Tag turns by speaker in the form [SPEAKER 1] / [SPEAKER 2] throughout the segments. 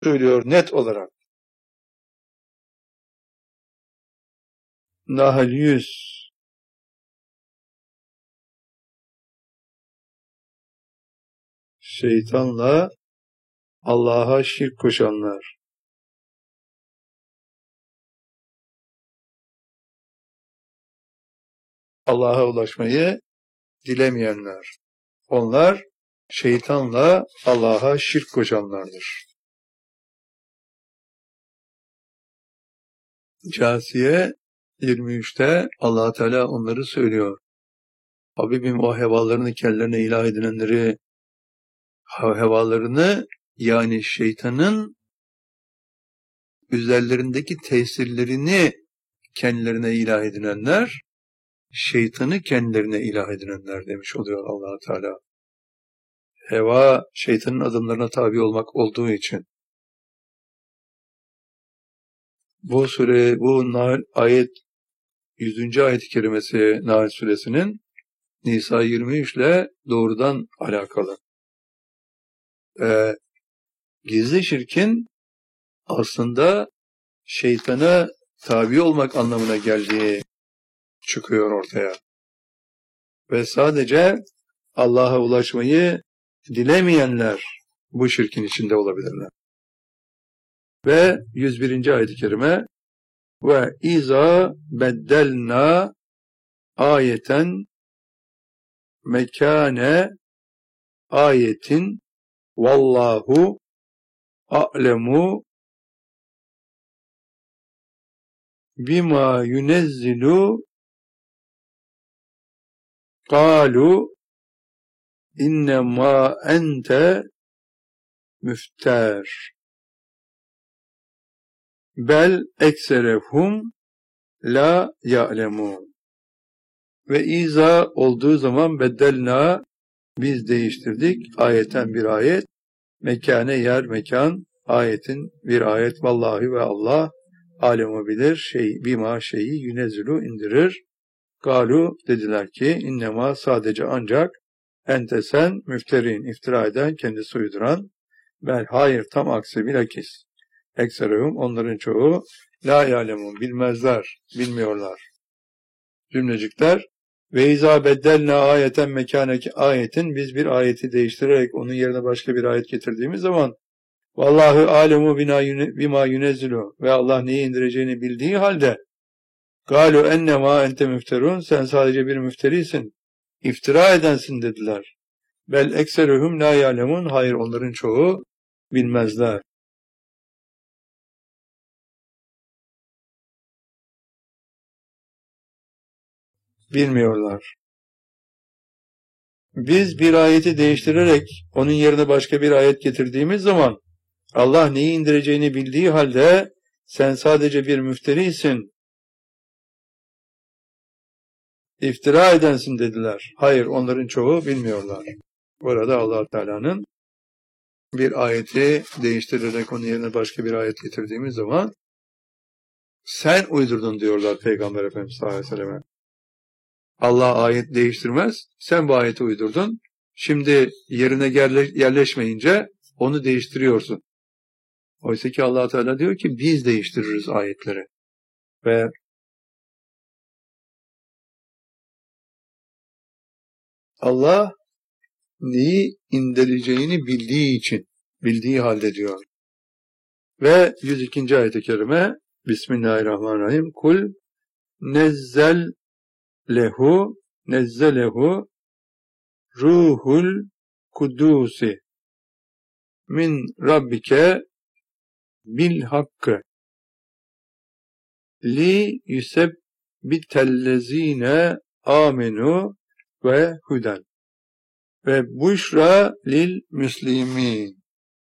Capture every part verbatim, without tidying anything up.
[SPEAKER 1] söylüyor net olarak. Nahl yüz. Şeytanla Allah'a şirk koşanlar. Allah'a ulaşmayı dilemeyenler. Onlar şeytanla Allah'a şirk koşanlardır. Câsiye yirmi üçte Allah Teala onları söylüyor. Habibim o hevalarını kendilerine ilah edinenleri, hevalarını yani şeytanın üzerlerindeki tesirlerini kendilerine ilah edinenler, şeytanı kendilerine ilah edinenler demiş oluyor Allah Teala. Heva şeytanın adımlarına tabi olmak olduğu için. Bu sure, bu Nahl ayet yüzüncü ayet-i kerimesi Nahl suresinin Nisa yirmi üç ile doğrudan alakalı. Ee, gizli şirkin aslında şeytana tabi olmak anlamına geldiği çıkıyor ortaya. Ve sadece Allah'a ulaşmayı dilemeyenler bu şirkin içinde olabilirler. Ve yüz birinci ayet-i kerime ve iza beddelna ayeten mekane ayetin vallahu a'lemu bima yunezzilu kalu innema ente müfter bel ekserehum la ya'lemun. Ve iza olduğu zaman beddelna biz değiştirdik. Ayeten bir ayet. Mekane yer mekan. Ayetin bir ayet. Vallahi ve Allah alemu bilir. Şey, bima şeyi yünezilu indirir. Galu dediler ki innema sadece ancak ente sen müfterin iftira eden kendisi uyduran. Bel hayır tam aksi bilakis. Ekserehum onların çoğu la ya'lemun bilmezler, bilmiyorlar. Cümlecikler ve izâ beddelnâ ayeten mekâneki ayetin biz bir ayeti değiştirerek onun yerine başka bir ayet getirdiğimiz zaman vallahu alemu bima yunezzilu ve Allah neyi indireceğini bildiği halde galu ennemâ ente müfterun sen sadece bir müfterisin, iftira edensin dediler. Bel ekseruhum la ya'lemun hayır onların çoğu bilmezler. Bilmiyorlar. Biz bir ayeti değiştirerek onun yerine başka bir ayet getirdiğimiz zaman Allah neyi indireceğini bildiği halde sen sadece bir müfterisin, iftira edensin dediler. Hayır onların çoğu bilmiyorlar. Burada Allah Teala'nın bir ayeti değiştirerek onun yerine başka bir ayet getirdiğimiz zaman sen uydurdun diyorlar Peygamber Efendimiz sallallahu aleyhi ve selleme. Allah ayet değiştirmez. Sen bu ayeti uydurdun. Şimdi yerine yerleşmeyince onu değiştiriyorsun. Oysa ki Allah Teala diyor ki biz değiştiririz ayetleri. Ve Allah neyi indireceğini bildiği için, bildiği halde diyor. Ve yüz ikinci ayet-i kerime Bismillahirrahmanirrahim. Kul nezzel lehu nezzelehu ruhul kudusi min rabbike bil hakkı li yusebbitellezine amenu ve huden ve buşra lil müslimin.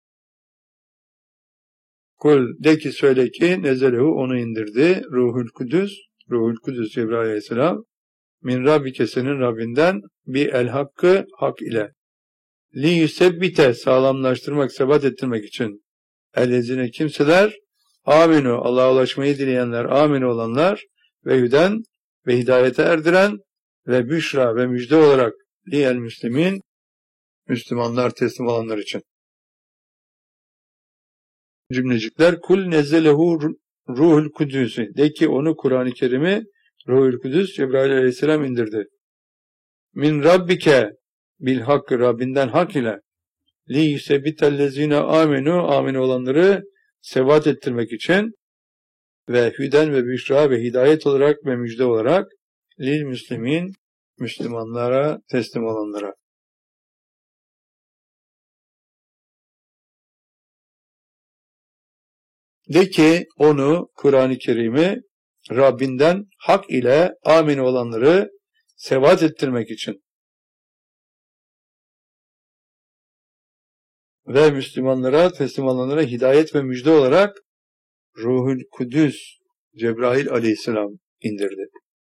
[SPEAKER 1] Kul de ki söyle ki nezelehu onu indirdi ruhul kudüs ruhul kudüs Cebrail aleyhisselam min rabbike senin Rabbinden bi el hakkı hak ile li yusebbite sağlamlaştırmak sebat ettirmek için ellezine kimseler aminu Allah'a ulaşmayı dileyenler aminu olanlar ve hüden ve hidayete erdiren ve büşra ve müjde olarak li el müslimin Müslümanlar teslim olanlar için. cümlecikler. Kul nezzelehu ruhul kudüsü. De ki onu Kur'an-ı Kerim'i Ruhul Kudüs Cebrail aleyhisselam indirdi. Min rabbike bil hakkı, Rabbinden hak ile li yusebitellezine amenu, amin olanları sebat ettirmek için ve hüden ve büşra ve hidayet olarak ve müjde olarak lil müslimin, Müslümanlara teslim olanlara. De ki onu Kur'an-ı Kerim'i Rabbinden hak ile amin olanları sebat ettirmek için ve Müslümanlara teslim olanlara hidayet ve müjde olarak Ruhul Kudüs Cebrail aleyhisselam indirdi.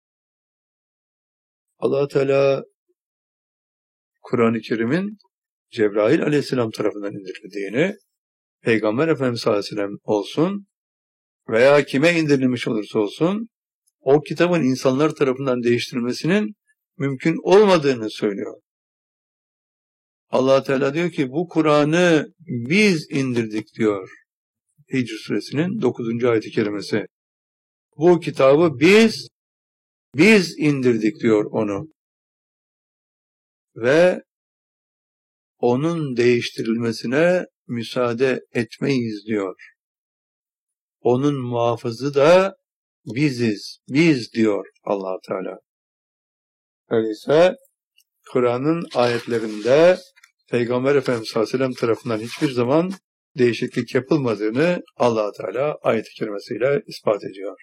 [SPEAKER 1] Allah Teala Kur'an-ı Kerim'in Cebrail aleyhisselam tarafından indirildiğini, Peygamber Efendimiz sallallahu aleyhi ve sellem olsun veya kime indirilmiş olursa olsun o kitabın insanlar tarafından değiştirilmesinin mümkün olmadığını söylüyor. Allah Teala diyor ki bu Kur'an'ı biz indirdik diyor. Hicr suresinin dokuzuncu ayet-i kerimesi. Bu kitabı biz biz indirdik diyor onu. Ve onun değiştirilmesine müsaade etmeyiz diyor. Onun muhafızı da biziz, biz diyor Allah Teala. Öyleyse Kur'an'ın ayetlerinde Peygamber Efendimiz sallallahu aleyhi ve sellem tarafından hiçbir zaman değişiklik yapılmadığını Allah Teala ayet-i kerimesiyle ispat ediyor.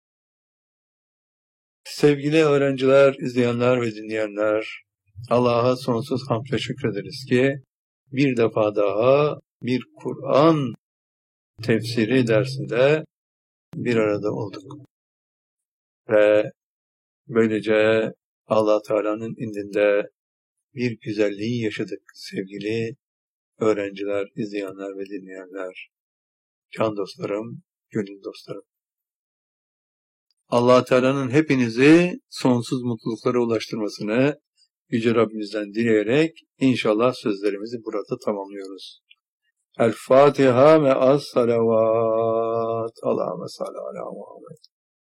[SPEAKER 1] Sevgili öğrenciler, izleyenler ve dinleyenler, Allah'a sonsuz hamd ve şükrederiz ki bir defa daha bir Kur'an tefsiri dersinde bir arada olduk. Ve böylece Allah Teala'nın indinde bir güzelliği yaşadık sevgili öğrenciler, izleyenler ve dinleyenler, can dostlarım, gönül dostlarım. Allah Teala'nın hepinizi sonsuz mutluluklara ulaştırmasını Yüce Rabbimizden dileyerek inşallah sözlerimizi burada tamamlıyoruz. El Fatiha ve as salavat. Allahümme salli ala Muhammed.